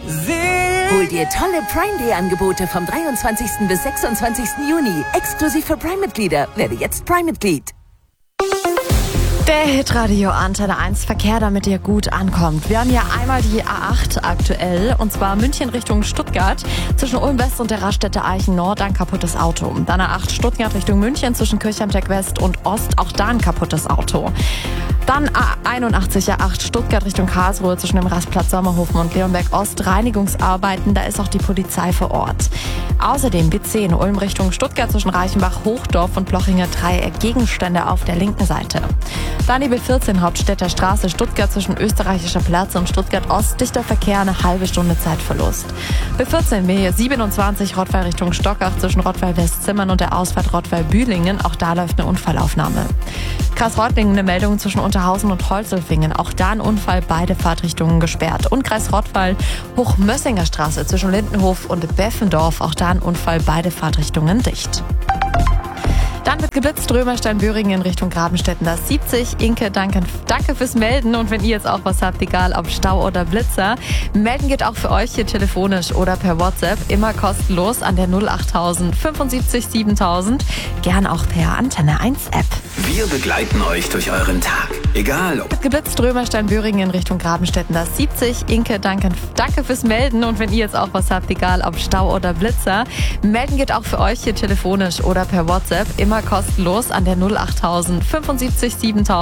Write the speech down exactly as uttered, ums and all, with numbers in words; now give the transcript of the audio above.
Hol dir tolle Prime Day Angebote vom dreiundzwanzigsten bis sechsundzwanzigsten Juni. Exklusiv für Prime-Mitglieder. Werde jetzt Prime-Mitglied. Der Hitradio Antenne eins Verkehr, damit ihr gut ankommt. Wir haben hier einmal die A acht aktuell, und zwar München Richtung Stuttgart. Zwischen Ulm West und der Raststätte Eichen Nord ein kaputtes Auto. Dann A acht Stuttgart Richtung München zwischen Kirchheimteck West und Ost, auch da ein kaputtes Auto. Dann A einundachtzig A acht Stuttgart Richtung Karlsruhe zwischen dem Rastplatz Sommerhofen und Leonberg Ost. Reinigungsarbeiten, da ist auch die Polizei vor Ort. Außerdem B zehn Ulm Richtung Stuttgart zwischen Reichenbach, Hochdorf und Blochinger Dreieck. Gegenstände auf der linken Seite. Dann die B vierzehn Hauptstädter Straße Stuttgart zwischen Österreichischer Platz und Stuttgart Ost. Dichter Verkehr, eine halbe Stunde Zeitverlust. B vierzehn B siebenundzwanzig Rottweil Richtung Stockach zwischen Rottweil Westzimmern und der Ausfahrt Rottweil Bühlingen. Auch da läuft eine Unfallaufnahme. Kreis Reutlingen eine Meldung zwischen Unterhausen und Holzelfingen. Auch da ein Unfall, beide Fahrtrichtungen gesperrt. Und Kreis Rottweil Hochmössinger Straße zwischen Lindenhof und Beffendorf. Auch da ein Unfall, beide Fahrtrichtungen dicht. Dann wird geblitzt, Römerstein-Böhringen in Richtung Grabenstetten, das siebzig. Inke, danke, danke fürs Melden. Und wenn ihr jetzt auch was habt, egal ob Stau oder Blitzer, melden geht auch für euch hier telefonisch oder per WhatsApp. Immer kostenlos an der null achttausend fünfundsiebzig siebentausend. Gern auch per Antenne eins App. Wir begleiten euch durch euren Tag. Egal ob... Wird geblitzt, Römerstein-Böhringen in Richtung Grabenstetten, das siebzig. Inke, danke, danke fürs Melden. Und wenn ihr jetzt auch was habt, egal ob Stau oder Blitzer, melden geht auch für euch hier telefonisch oder per WhatsApp. Immer kostenlos an der null achttausend fünfundsiebzig siebentausend.